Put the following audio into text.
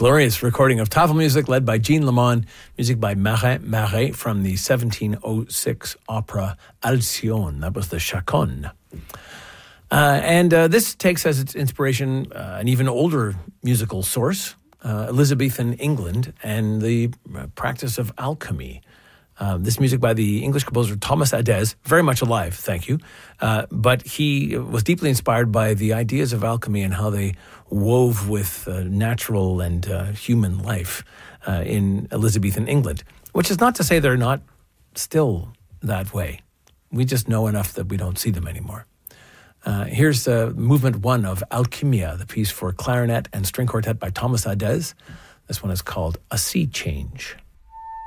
glorious recording of Tafelmusik led by Jean Lemon, music by Marin Marais from the 1706 opera Alcyone. That was the Chaconne. This takes as its inspiration an even older musical source, Elizabethan England, and the practice of alchemy. This music by the English composer Thomas Adès, very much alive, thank you. But he was deeply inspired by the ideas of alchemy and how they wove with natural and human life in Elizabethan England, which is not to say they're not still that way. We just know enough that we don't see them anymore. Here's movement 1 of Alchimia, the piece for clarinet and string quartet by Thomas Adès. This one is called A Sea Change.